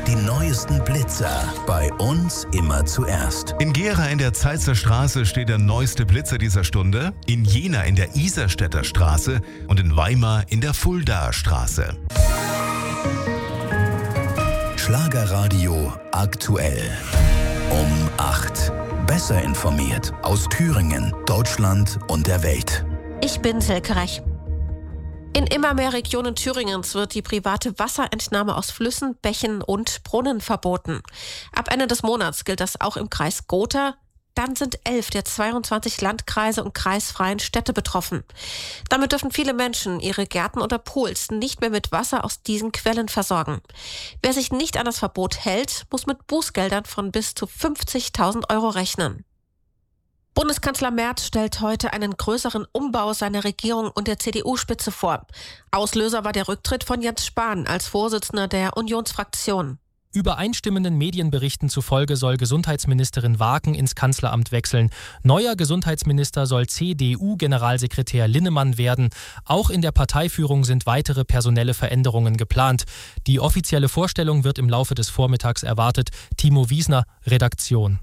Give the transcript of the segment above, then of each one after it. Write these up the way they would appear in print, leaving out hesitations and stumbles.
Die neuesten Blitzer. Bei uns immer zuerst. In Gera in der Zeitzer Straße steht der neueste Blitzer dieser Stunde, in Jena in der Iserstädter Straße und in Weimar in der Fuldaer Straße. Schlagerradio aktuell. Um 8. Besser informiert aus Thüringen, Deutschland und der Welt. Ich bin Silke Rech. In immer mehr Regionen Thüringens wird die private Wasserentnahme aus Flüssen, Bächen und Brunnen verboten. Ab Ende des Monats gilt das auch im Kreis Gotha. Dann sind 11 der 22 Landkreise und kreisfreien Städte betroffen. Damit dürfen viele Menschen ihre Gärten oder Pools nicht mehr mit Wasser aus diesen Quellen versorgen. Wer sich nicht an das Verbot hält, muss mit Bußgeldern von bis zu 50.000 € rechnen. Bundeskanzler Merz stellt heute einen größeren Umbau seiner Regierung und der CDU-Spitze vor. Auslöser war der Rücktritt von Jens Spahn als Vorsitzender der Unionsfraktion. Übereinstimmenden Medienberichten zufolge soll Gesundheitsministerin Waken ins Kanzleramt wechseln. Neuer Gesundheitsminister soll CDU-Generalsekretär Linnemann werden. Auch in der Parteiführung sind weitere personelle Veränderungen geplant. Die offizielle Vorstellung wird im Laufe des Vormittags erwartet. Timo Wiesner, Redaktion.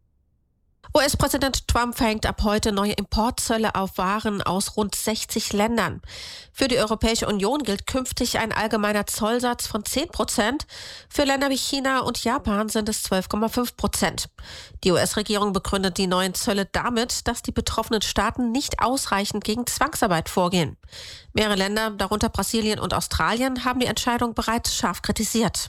US-Präsident Trump verhängt ab heute neue Importzölle auf Waren aus rund 60 Ländern. Für die Europäische Union gilt künftig ein allgemeiner Zollsatz von 10%. Für Länder wie China und Japan sind es 12,5%. Die US-Regierung begründet die neuen Zölle damit, dass die betroffenen Staaten nicht ausreichend gegen Zwangsarbeit vorgehen. Mehrere Länder, darunter Brasilien und Australien, haben die Entscheidung bereits scharf kritisiert.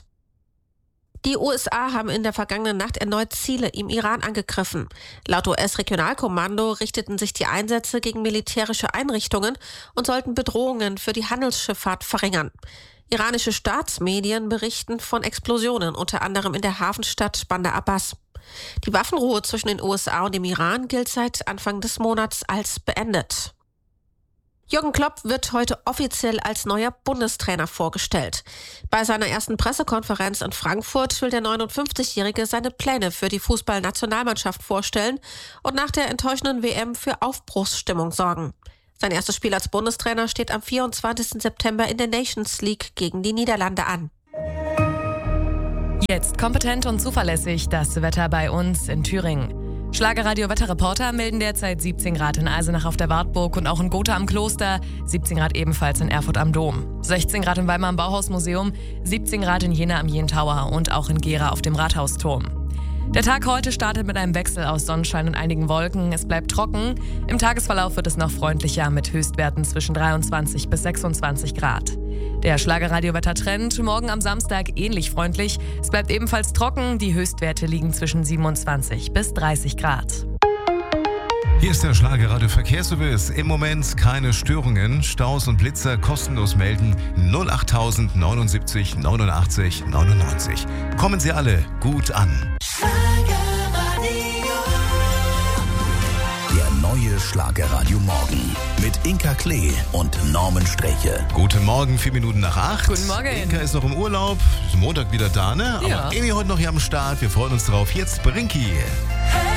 Die USA haben in der vergangenen Nacht erneut Ziele im Iran angegriffen. Laut US-Regionalkommando richteten sich die Einsätze gegen militärische Einrichtungen und sollten Bedrohungen für die Handelsschifffahrt verringern. Iranische Staatsmedien berichten von Explosionen, unter anderem in der Hafenstadt Bandar Abbas. Die Waffenruhe zwischen den USA und dem Iran gilt seit Anfang des Monats als beendet. Jürgen Klopp wird heute offiziell als neuer Bundestrainer vorgestellt. Bei seiner ersten Pressekonferenz in Frankfurt will der 59-Jährige seine Pläne für die Fußballnationalmannschaft vorstellen und nach der enttäuschenden WM für Aufbruchsstimmung sorgen. Sein erstes Spiel als Bundestrainer steht am 24. September in der Nations League gegen die Niederlande an. Jetzt kompetent und zuverlässig das Wetter bei uns in Thüringen. Schlagerradio-Wetterreporter melden derzeit 17 Grad in Eisenach auf der Wartburg und auch in Gotha am Kloster, 17 Grad ebenfalls in Erfurt am Dom, 16 Grad in Weimar am Bauhausmuseum, 17 Grad in Jena am Jentauer und auch in Gera auf dem Rathausturm. Der Tag heute startet mit einem Wechsel aus Sonnenschein und einigen Wolken. Es bleibt trocken. Im Tagesverlauf wird es noch freundlicher mit Höchstwerten zwischen 23 bis 26 Grad. Der Schlagerradio-Wettertrend morgen am Samstag ähnlich freundlich. Es bleibt ebenfalls trocken. Die Höchstwerte liegen zwischen 27 bis 30 Grad. Hier ist der Schlagerradio Verkehrsservice. Im Moment keine Störungen. Staus und Blitzer kostenlos melden 08000 79 89 99. Kommen Sie alle gut an. Der neue Schlagerradio Morgen mit Inka Klee und Norman Streche. Guten Morgen, 4 Minuten nach 8. Guten Morgen. Inka ist noch im Urlaub. Ist Montag wieder da, ne? Ja. Aber Emi heute noch hier am Start. Wir freuen uns drauf. Jetzt Brinki.